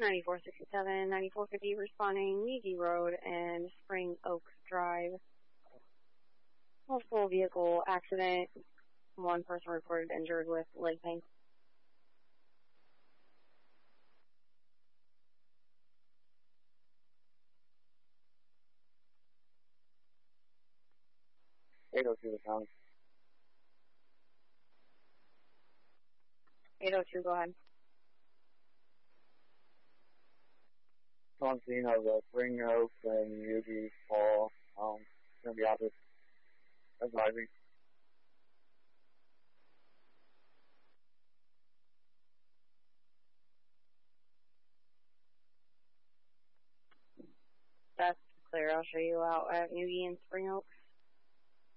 9467, 9450 responding, Meagy Road and Spring Oaks Drive. Multiple vehicle accident. One person reported injured with leg pain. (802) the county. 802, go ahead. On scene of the Spring Oaks and Meagy Fall. Gonna be out this advising. That's clear. I'll show you out at Meagy and Spring Oaks.